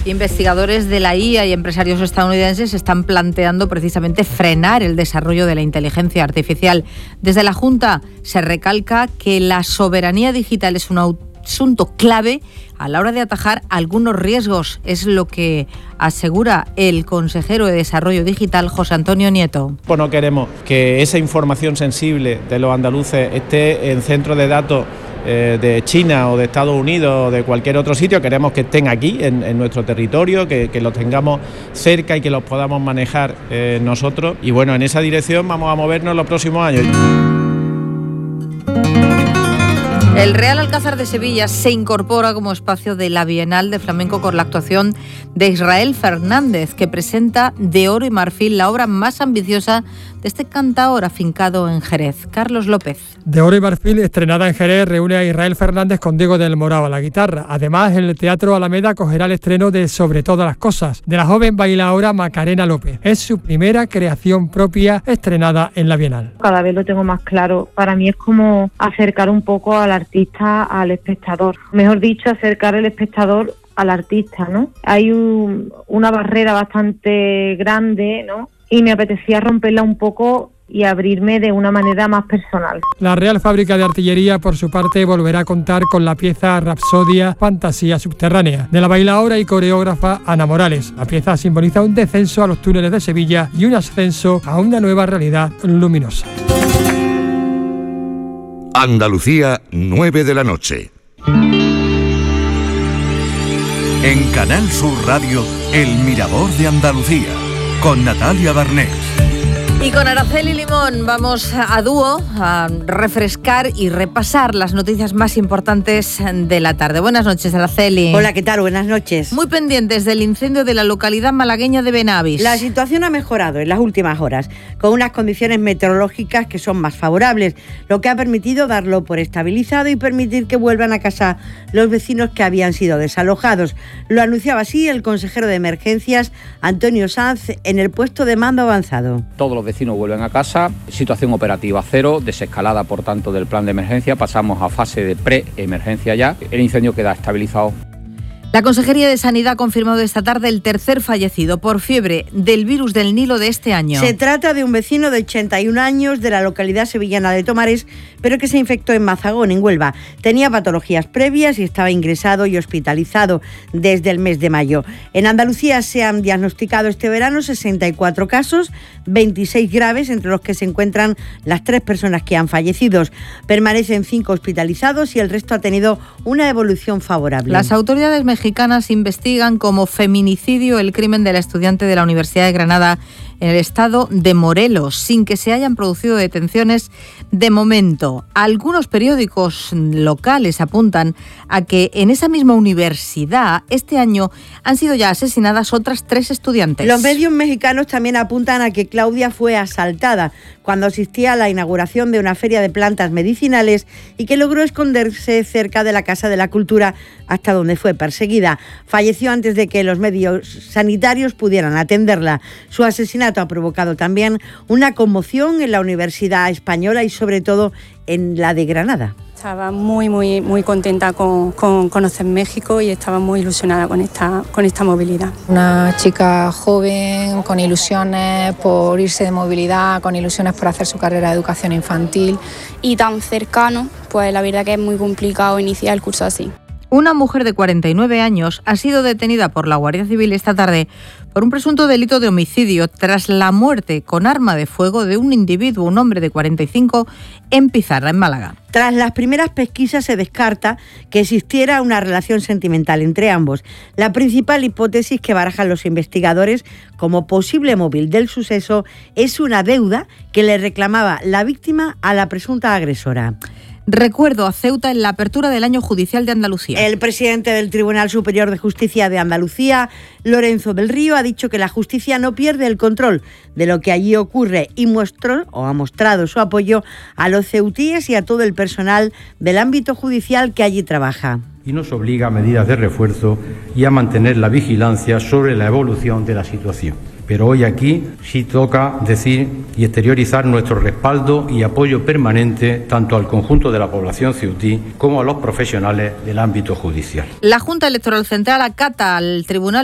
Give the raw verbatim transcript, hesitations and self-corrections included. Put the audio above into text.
Investigadores de la I A y empresarios estadounidenses están planteando precisamente frenar el desarrollo de la inteligencia artificial. Desde la Junta se recalca que la soberanía digital es un asunto clave a la hora de atajar algunos riesgos. Es lo que asegura el consejero de Desarrollo Digital, José Antonio Nieto. Pues no queremos que esa información sensible de los andaluces esté en centros de datos de China o de Estados Unidos o de cualquier otro sitio. Queremos que estén aquí en, en nuestro territorio, que, que los tengamos cerca y que los podamos manejar eh, nosotros. Y bueno, en esa dirección vamos a movernos los próximos años. El Real Alcázar de Sevilla se incorpora como espacio de la Bienal de Flamenco con la actuación de Israel Fernández, que presenta De Oro y Marfil, la obra más ambiciosa de este cantaor afincado en Jerez. Carlos López. De Oro y Marfil, estrenada en Jerez, reúne a Israel Fernández con Diego del Morao a la guitarra. Además, el Teatro Alameda acogerá el estreno de Sobre todas las cosas, de la joven bailaora Macarena López. Es su primera creación propia estrenada en la Bienal. Cada vez lo tengo más claro. Para mí es como acercar un poco al artista al espectador. Mejor dicho, acercar el espectador al artista, ¿no? Hay un, una barrera bastante grande, ¿no? Y me apetecía romperla un poco y abrirme de una manera más personal. La Real Fábrica de Artillería, por su parte, volverá a contar con la pieza Rapsodia, Fantasía Subterránea, de la bailaora y coreógrafa Ana Morales. La pieza simboliza un descenso a los túneles de Sevilla y un ascenso a una nueva realidad luminosa. Andalucía, nueve de la noche. En Canal Sur Radio, El Mirador de Andalucía, con Natalia Barnés. Y con Araceli Limón vamos a dúo a refrescar y repasar las noticias más importantes de la tarde. Buenas noches, Araceli. Hola, ¿qué tal? Buenas noches. Muy pendientes del incendio de la localidad malagueña de Benavis. La situación ha mejorado en las últimas horas, con unas condiciones meteorológicas que son más favorables, lo que ha permitido darlo por estabilizado y permitir que vuelvan a casa los vecinos que habían sido desalojados. Lo anunciaba así el consejero de Emergencias, Antonio Sanz, en el puesto de mando avanzado. Todos los vecinos vuelven a casa, situación operativa cero, desescalada por tanto del plan de emergencia, pasamos a fase de pre-emergencia ya, el incendio queda estabilizado. La Consejería de Sanidad ha confirmado esta tarde el tercer fallecido por fiebre del virus del Nilo de este año. Se trata de un vecino de ochenta y un años de la localidad sevillana de Tomares, pero que se infectó en Mazagón, en Huelva. Tenía patologías previas y estaba ingresado y hospitalizado desde el mes de mayo. En Andalucía se han diagnosticado este verano sesenta y cuatro casos, veintiséis graves, entre los que se encuentran las tres personas que han fallecido. Permanecen cinco hospitalizados y el resto ha tenido una evolución favorable. Las autoridades mexicanas investigan como feminicidio el crimen de la estudiante de la Universidad de Granada en el estado de Morelos, sin que se hayan producido detenciones de momento. Algunos periódicos locales apuntan a que en esa misma universidad este año han sido ya asesinadas otras tres estudiantes. Los medios mexicanos también apuntan a que Claudia fue asaltada cuando asistía a la inauguración de una feria de plantas medicinales y que logró esconderse cerca de la Casa de la Cultura, hasta donde fue perseguida. Falleció antes de que los medios sanitarios pudieran atenderla. Su asesinato ha provocado también una conmoción en la Universidad Española y sobre todo en la de Granada. Estaba muy, muy, muy contenta con, con conocer México y estaba muy ilusionada con esta, con esta movilidad. Una chica joven, con ilusiones por irse de movilidad, con ilusiones por hacer su carrera de educación infantil. Y tan cercano, pues la verdad que es muy complicado iniciar el curso así. Una mujer de cuarenta y nueve años ha sido detenida por la Guardia Civil esta tarde por un presunto delito de homicidio tras la muerte con arma de fuego de un individuo, un hombre de cuarenta y cinco, en Pizarra, en Málaga. Tras las primeras pesquisas se descarta que existiera una relación sentimental entre ambos. La principal hipótesis que barajan los investigadores como posible móvil del suceso es una deuda que le reclamaba la víctima a la presunta agresora. Recuerdo a Ceuta en la apertura del año judicial de Andalucía. El presidente del Tribunal Superior de Justicia de Andalucía, Lorenzo del Río, ha dicho que la justicia no pierde el control de lo que allí ocurre y mostró o ha mostrado su apoyo a los ceutíes y a todo el personal del ámbito judicial que allí trabaja. Y nos obliga a medidas de refuerzo y a mantener la vigilancia sobre la evolución de la situación. Pero hoy aquí sí toca decir y exteriorizar nuestro respaldo y apoyo permanente tanto al conjunto de la población ceutí como a los profesionales del ámbito judicial. La Junta Electoral Central acata al Tribunal